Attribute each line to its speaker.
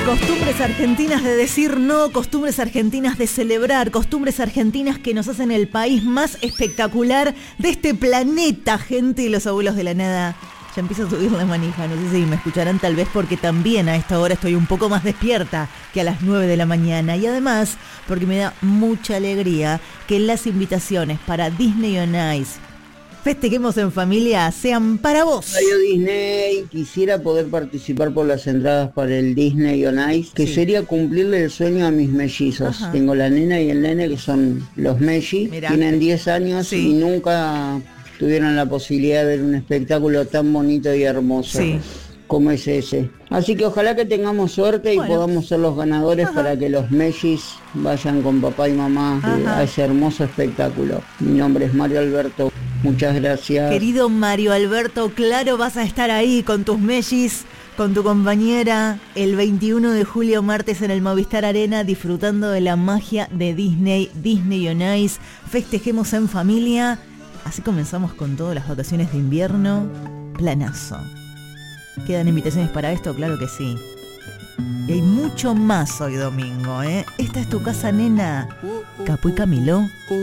Speaker 1: Costumbres argentinas de decir no, costumbres argentinas de celebrar, costumbres argentinas que nos hacen el país más espectacular de este planeta, gente, y los abuelos de la nada. Ya empiezo a subir la manija, no sé si me escucharán tal vez porque también a esta hora estoy un poco más despierta que a las 9 de la mañana. Y además porque me da mucha alegría que las invitaciones para Disney on Ice, Festejemos en Familia, sean para vos.
Speaker 2: Radio Disney, quisiera poder participar por las entradas para el Disney on Ice, que sería cumplirle el sueño a mis mellizos. Ajá. Tengo la nena y el nene que son los melli, tienen 10 años y nunca tuvieron la posibilidad de ver un espectáculo tan bonito y hermoso como es ese. Así que ojalá que tengamos suerte y podamos ser los ganadores para que los mellis vayan con papá y mamá a ese hermoso espectáculo. Mi nombre es Mario Alberto. Muchas gracias.
Speaker 1: Querido Mario Alberto, claro, vas a estar ahí con tus mellis, con tu compañera, el 21 de julio, martes, en el Movistar Arena, disfrutando de la magia de Disney, Disney on Ice. Festejemos en familia. Así comenzamos con todas las vacaciones de invierno. Planazo. ¿Quedan invitaciones para esto? Claro que sí. Y hay mucho más hoy domingo, ¿eh? Esta es tu casa, nena. Capu y Camilo.